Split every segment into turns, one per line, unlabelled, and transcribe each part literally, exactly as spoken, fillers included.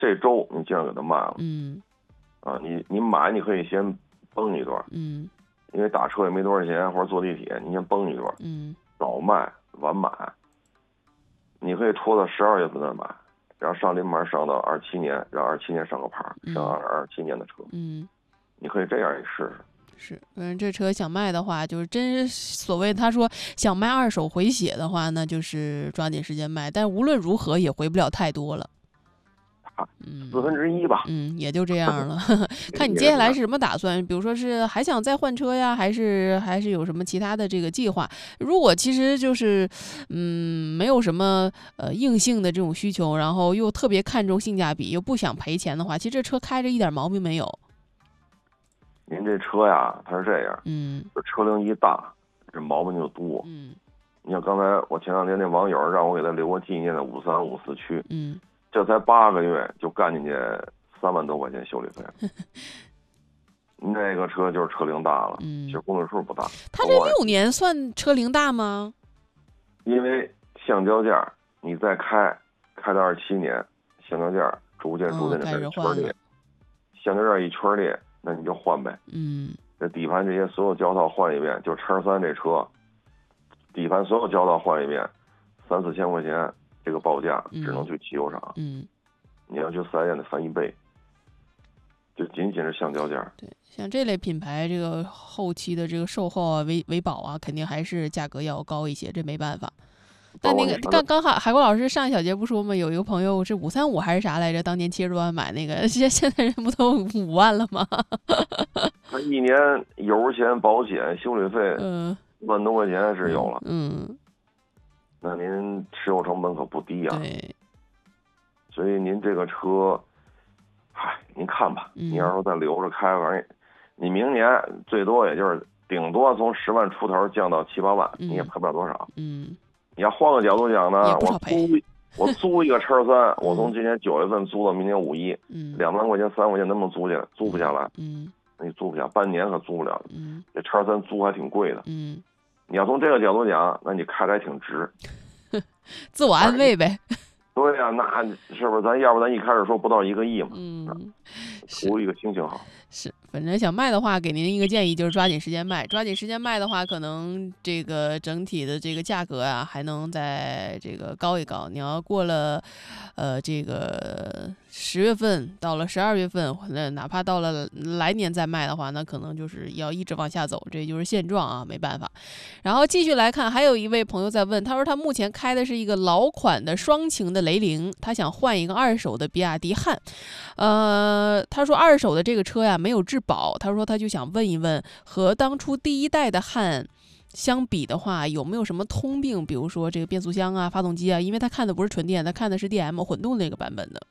这周你竟然给它卖了，
嗯，
啊，你你买你可以先崩一段，
嗯，
因为打车也没多少钱，或者坐地铁，你先崩一段，
嗯，
早卖晚买，你可以拖到十二月份再买，然后上临门上到二七年，然后二七年上个牌，上二二七年的车，
嗯，
你可以这样一试试。
是，嗯，这车想卖的话，就是真所谓他说想卖二手回血的话，那就是抓紧时间卖，但无论如何也回不了太多了。
嗯，四分之一吧。
嗯，也就这样了。看你接下来是什么打算？比如说是还想再换车呀，还是还是有什么其他的这个计划？如果其实就是，嗯，没有什么呃硬性的这种需求，然后又特别看重性价比，又不想赔钱的话，其实这车开着一点毛病没有。
您这车呀，它是这样，
嗯，
这车龄一大，这毛病就多。
嗯，
你像刚才我前两天那网友让我给他留个纪念的五三五四驱，
嗯，
这才八个月就干进去三万多块钱修理费了。那个车就是车龄大了，
嗯，
其实公里数不大。
它这六年算车龄大吗？
因为橡胶件你再开，开到二七年，橡胶件逐渐逐渐就开始圈裂，橡胶件一圈裂，那你就换呗。
嗯，
这底盘这些所有胶套换一遍，就叉三这车，底盘所有胶套换一遍，三四千块钱，这个报价只能去汽修厂。
嗯，
你要去四 S 店得翻一倍。就仅仅是橡胶件。
对，像这类品牌，这个后期的这个售后啊、维维保啊，肯定还是价格要高一些，这没办法。但那个刚刚海海国老师上一小节不说吗？有一个朋友是五三五还是啥来着？当年七十多万买那个，现现在人不都五万了吗？
他一年油钱、保险、修理费，
嗯，
万多块钱是有了。
嗯，
那您持有成本可不低啊。
对。
所以您这个车，嗨，您看吧，
嗯、
你要是再留着开，反正你明年最多也就是顶多从十万出头降到七八万，
嗯、
你也赔不了多少。
嗯。
你要换个角度讲呢，我租我租一个车三，我从今年九月份租到明年五一，
嗯，
两万块钱、三万块钱能不能租去？租不下来，
嗯，
你租不下，半年可租不了。
嗯，
这车三租还挺贵的，
嗯，
你要从这个角度讲，那你开的还挺值，
自我安慰呗。
对呀、啊，那是不是咱要不咱一开始说不到一个亿嘛？
嗯，
图一个心情好。
是，反正想卖的话，给您一个建议，就是抓紧时间卖。抓紧时间卖的话，可能这个整体的这个价格啊，还能再这个高一高。你要过了，呃，这个十月份到了十二月份，那哪怕到了来年再卖的话，那可能就是要一直往下走，这就是现状啊，没办法。然后继续来看，还有一位朋友在问，他说他目前开的是一个老款的双擎的雷凌，他想换一个二手的比亚迪汉。呃，他说二手的这个车呀没有质保，他说他就想问一问，和当初第一代的汉相比的话，有没有什么通病？比如说这个变速箱啊、发动机啊，因为他看的不是纯电，他看的是 D M 混动那个版本的。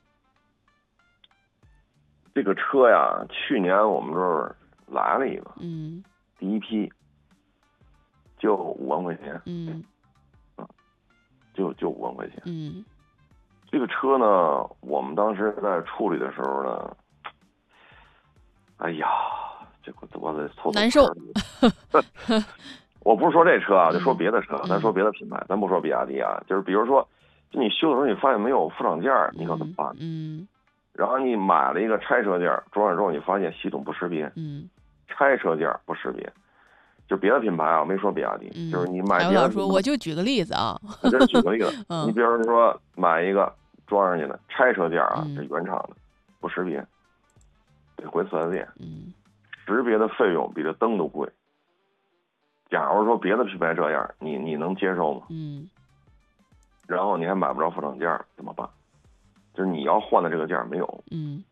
这个车呀，去年我们这儿来了一个，
嗯，
第一批就五万块钱，
嗯，
啊，就就五万块钱，
嗯，
这个车呢，我们当时在处理的时候呢，哎呀，这个我得凑
难受。
我不是说这车啊，就说别的车，嗯、咱说别的品牌，咱不说比亚迪啊，就是比如说，就你修的时候你发现没有副厂件，你可怎么办？
嗯。
然后你买了一个拆车件，装上之后你发现系统不识别，
嗯，
拆车件不识别。就别的品牌啊，没说比亚迪，
嗯、
就是你买别的。
说我就举个例子啊，
我就举个例子，
嗯、
你比如说买一个装上去的拆车件啊，这、嗯、原厂的不识别，得回四 S 店。
嗯，
识别的费用比这灯都贵。假如说别的品牌这样，你你能接受吗？
嗯。
然后你还买不着副厂件，怎么办？就是你要换的这个件没有。
嗯。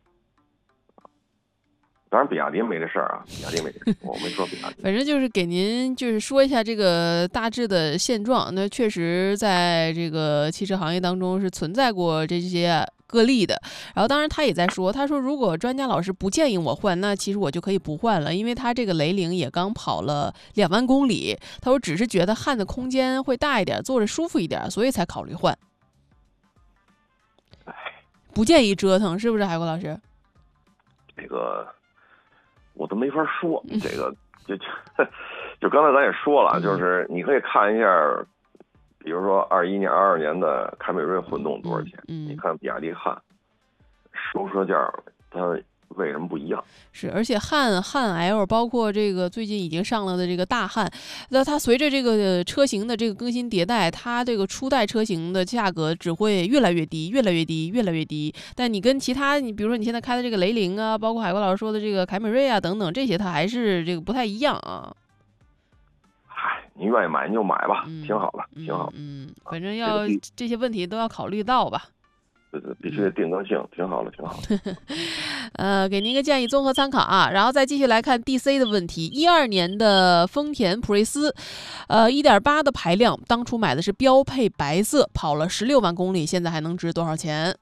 当然，比亚迪没这事儿啊，比亚迪没这事，我没说比亚迪。
反正就是给您就是说一下这个大致的现状。那确实在这个汽车行业当中是存在过这些个例的。然后当然他也在说，他说如果专家老师不建议我换，那其实我就可以不换了，因为他这个雷凌也刚跑了两万公里。他说只是觉得汉的空间会大一点，坐着舒服一点，所以才考虑换。不建议折腾，是不是海国老师？
这个我都没法说，这个就就就刚才咱也说了，就是你可以看一下，比如说二一年、二二年的凯美瑞混动多少钱，
嗯嗯、
你看比亚迪汉， 收车价它为什么不一样？
是，而且汉汉 L 包括这个最近已经上了的这个大汉，那它随着这个车型的这个更新迭代，它这个初代车型的价格只会越来越低，越来越低，越来越低。但你跟其他，你比如说你现在开的这个雷凌啊，包括海国老师说的这个凯美瑞啊等等这些，它还是这个不太一样啊。
嗨，你愿意买你就买吧，
嗯、
挺好的，挺好的。
嗯，嗯反正要、这个、这些问题都要考虑到吧。
对对，必须得定个性，嗯、挺好的，挺好的。
呃，给您一个建议，综合参考啊。然后再继续来看 D C 的问题。一二年的丰田普锐斯，呃，一点八的排量，当初买的是标配白色，跑了十六万公里，现在还能值多少钱？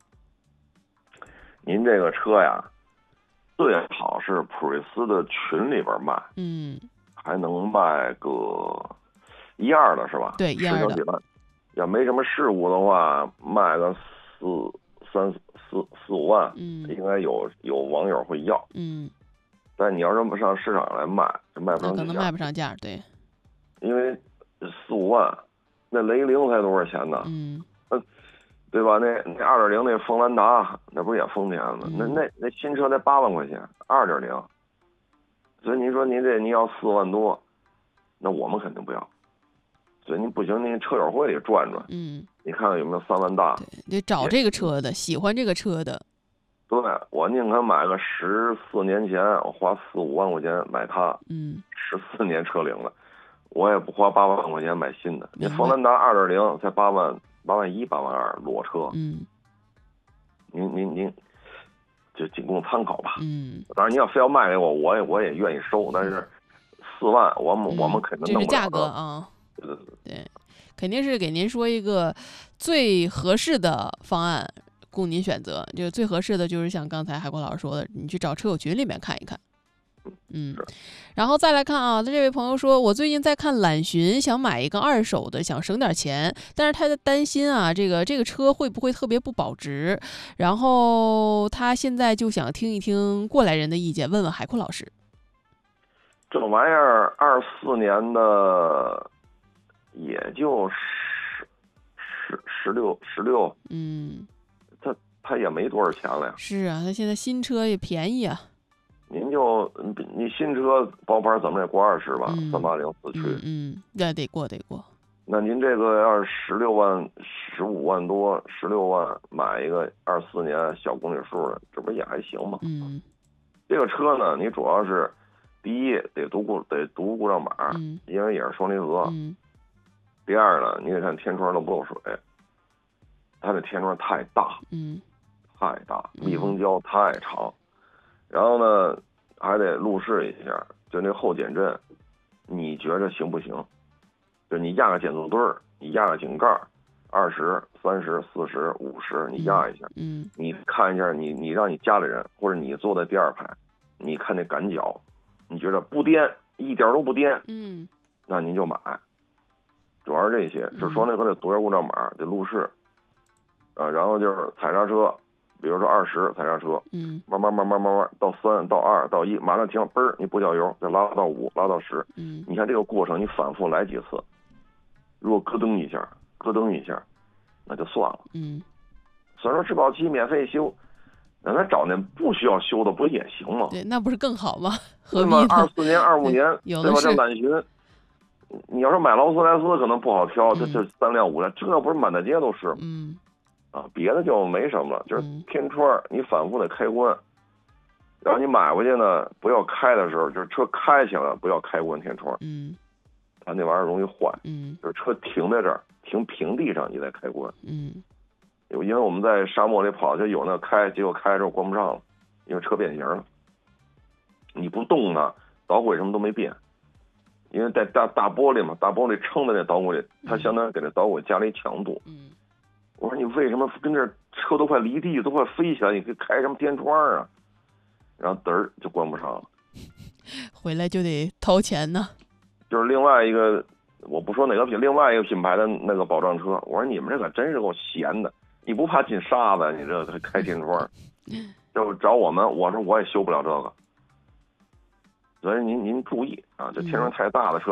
您这个车呀，最好是普锐斯的群里边卖，
嗯，
还能卖个一二的是吧？
对，一二的。
要没什么事故的话，卖个四三四四五万，
嗯，
应该有有网友会要。
嗯，
但你要这么上市场来卖，就卖不上价，
可能卖不上价，对。
因为四五万，那雷凌才多少钱呢？
嗯，
呃，对吧？那那二点零那锋兰达，那不是也丰田吗？
嗯、
那那那新车才八万块钱，二点零。所以您说您这您要四万多，那我们肯定不要。所以您不行，您车友会里转转，
嗯，
你看看有没有三万大，
得找这个车的，喜欢这个车的。
对，我宁可买个十四年前，我花四五万块钱买它，
嗯，
十四年车龄了，我也不花八万块钱买新的。你锋兰达二点零才八万八万一八万二裸车，
嗯，
您您您就仅供参考吧。
嗯，
当然你要非要卖给我，我也我也愿意收，但是四万我们、
嗯、
我们肯定弄不了。
这是价格啊。
对对对，
对，肯定是给您说一个最合适的方案供您选择。就是最合适的就是像刚才海国老师说的，你去找车友群里面看一看。嗯，然后再来看啊，这位朋友说，我最近在看揽巡，想买一个二手的，想省点钱，但是他在担心啊，这个这个车会不会特别不保值？然后他现在就想听一听过来人的意见，问问海阔老师。
这玩意儿二四年的。也就十十十六十六，
嗯，
他他也没多少钱了呀。
是啊，他现在新车也便宜啊。
您就你新车包牌怎么也过二十吧，三八零四驱，
嗯，那、嗯、得过得过。
那您这个要是十六万、十五万多、十六万买一个二四年小公里数的，这不也还行吗？
嗯，
这个车呢，你主要是第一得读故得读故障码，
嗯、
因为也是双离合。
嗯。
第二呢，你得看天窗漏不漏水，它的天窗太大，
嗯，
太大，密封胶太长，然后呢还得路试一下，就那后减震，你觉着行不行？就你压个减速墩儿，你压个井盖，二十、三十、四十、五十，你压一下，
嗯，嗯
你看一下，你你让你家里人或者你坐在第二排，你看那感脚，你觉得不颠，一点都不颠，
嗯，
那您就买。主要是这些，就说那个得读下故障码，得路试，啊，然后就是踩刹车，比如说二十踩刹车，
嗯，
慢慢慢慢慢慢到三到二到一，马上停，嘣儿，你不掉油，再拉到五，拉到十，
嗯，
你看这个过程你反复来几次，如果咯噔一下，咯噔一下，那就算了，
嗯，
所以说质保期免费修，那咱找那不需要修的不也行吗？
对，那不是更好吗？何必
呢？二四年、二五年，
对
吧？这揽巡。你要是买劳斯莱斯可能不好挑，这这三辆五辆，这不是满大街都是。
嗯，
啊，别的就没什么了，就是天窗你反复得开关，然后你买回去呢，不要开的时候，就是车开起来不要开关天窗，
嗯，
它那玩意儿容易坏，
嗯，
就是车停在这儿，停平地上你再开关，
嗯，
因为我们在沙漠里跑，就有那开，结果开之后关不上了，因为车变形了，你不动呢，导轨什么都没变。因为在大大玻璃嘛，大玻璃撑在那导轨里，它相当于给那导轨加了一强度。
嗯，我
说你为什么跟这车都快离地，都快飞起来，你可以开什么天窗啊？然后嘚儿就关不上了，
回来就得掏钱呢。
就是另外一个，我不说哪个品，另外一个品牌的那个保障车，我说你们这可真是够闲的，你不怕进沙子？你这开天窗，就找我们，我说我也修不了这个。所以您您注意啊，这天窗太大的车，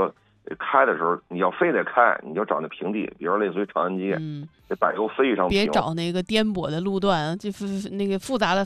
开的时候你要非得开，你就找那平地，比如类似于长安街，
嗯，
这柏油非常平，
别找那个颠簸的路段，这复那个复杂的